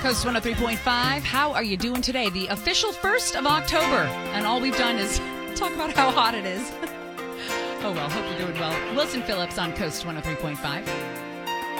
Coast 103.5. How are you doing today? The official 1st of October. And all we've done is talk about how hot it is. Oh, well, hope you're doing well. Wilson Phillips on Coast 103.5.